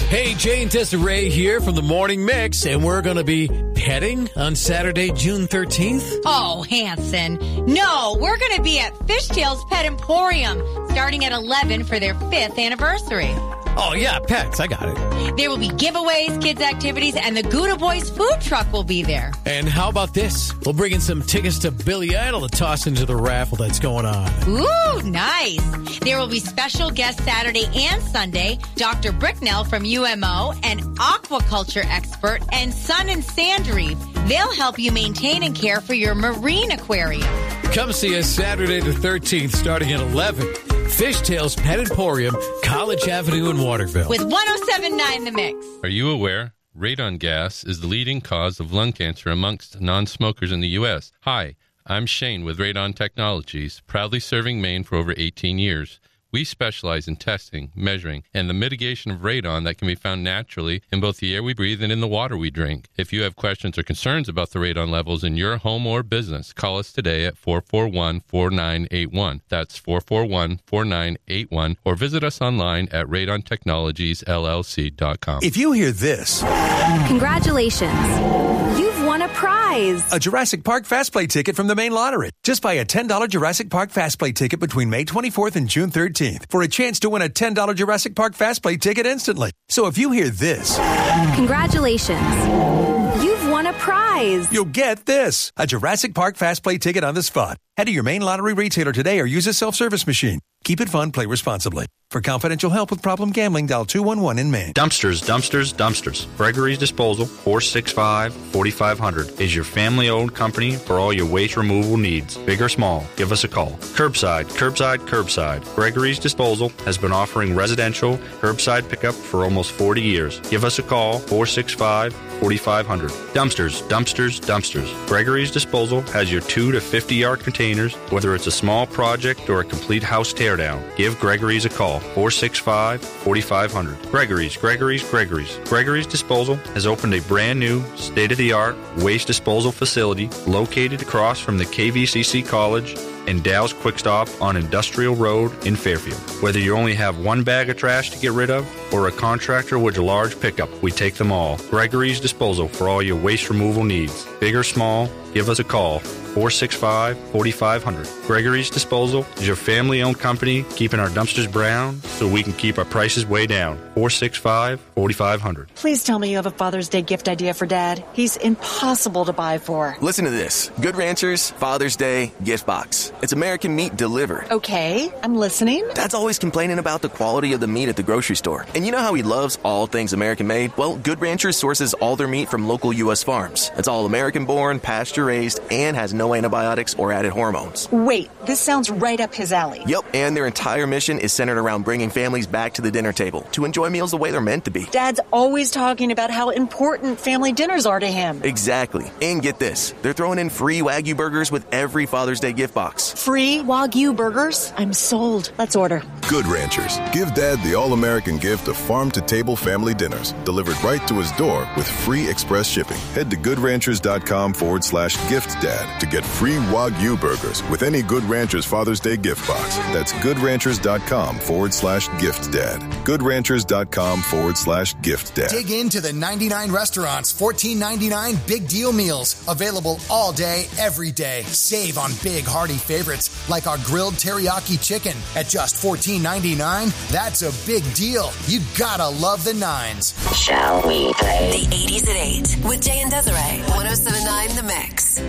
Hey, Jay and Desiree here from the Morning Mix, and we're going to be petting on Saturday, June 13th. Oh, Hanson. No, we're going to be at Fishtails Pet Emporium starting at 11 for their 5th anniversary. Oh, yeah, pets. I got it. There will be giveaways, kids' activities, and the Gouda Boys food truck will be there. And how about this? We'll bring in some tickets to Billy Idol to toss into the raffle that's going on. Ooh, nice. There will be special guests Saturday and Sunday, Dr. Bricknell from UMO, an aquaculture expert, and Sun and Sand Reef. They'll help you maintain and care for your marine aquarium. Come see us Saturday the 13th starting at 11. Fishtails Pet Emporium, College Avenue in Waterville. With 107.9 The Mix. Are you aware? Radon gas is the leading cause of lung cancer amongst non-smokers in the U.S. Hi, I'm Shane with Radon Technologies, proudly serving Maine for over 18 years. We specialize in testing, measuring, and the mitigation of radon that can be found naturally in both the air we breathe and in the water we drink. If you have questions or concerns about the radon levels in your home or business, call us today at 441-4981. That's 441-4981, or visit us online at radontechnologiesllc.com. If you hear this... Congratulations. You've won a prize. A Jurassic Park Fast Play ticket from the Maine Lottery. Just buy a $10 Jurassic Park Fast Play ticket between May 24th and June 13th for a chance to win a $10 Jurassic Park Fast Play ticket instantly. So if you hear this... Congratulations. You've won a prize. You'll get this. A Jurassic Park Fast Play ticket on the spot. Head to your Maine Lottery retailer today or use a self-service machine. Keep it fun, play responsibly. For confidential help with problem gambling, dial 211 in Maine. Dumpsters. Gregory's Disposal, 465-4500 is your family-owned company for all your waste removal needs. Big or small, give us a call. Curbside. Gregory's Disposal has been offering residential curbside pickup for almost 40 years. Give us a call, 465-4500. Dumpsters. Gregory's Disposal has your 2 to 50-yard containers, whether it's a small project or a complete house teardown. Give Gregory's a call, 465-4500. Gregory's Disposal has opened a brand new, state-of-the-art waste disposal facility located across from the KVCC College and Dow's Quick Stop on Industrial Road in Fairfield. Whether you only have one bag of trash to get rid of or a contractor with a large pickup, we take them all. Gregory's Disposal for all your waste removal needs. Big or small, give us a call, 465-4500. Gregory's Disposal is your family-owned company keeping our dumpsters brown so we can keep our prices way down. 465-4500. Please tell me you have a Father's Day gift idea for Dad. He's impossible to buy for. Listen to this. Good Ranchers Father's Day gift box. It's American meat delivered. Okay, I'm listening. Dad's always complaining about the quality of the meat at the grocery store. And you know how he loves all things American-made? Well, Good Ranchers sources all their meat from local U.S. farms. It's all American-born, pasture-raised, and has no antibiotics or added hormones. Wait, this sounds right up his alley. Yep, and their entire mission is centered around bringing families back to the dinner table to enjoy meals the way they're meant to be. Dad's always talking about how important family dinners are to him. Exactly. And get this, they're throwing in free Wagyu burgers with every Father's Day gift box. Free Wagyu burgers? I'm sold. Let's order. Good Ranchers. Give Dad the all-American gift of farm-to-table family dinners delivered right to his door with free express shipping. Head to goodranchers.com/giftdad to get free Wagyu burgers with any Good Ranchers Father's Day gift box. That's goodranchers.com/giftdad. goodranchers.com/giftdad. Dig into the 99 restaurants, $14.99 big deal meals. Available all day, every day. Save on big hearty favorites like our grilled teriyaki chicken at just $14.99. That's a big deal. You gotta love the nines. Shall we play? The 80s at 8 with Jay and Desiree. 107.9 The Mix.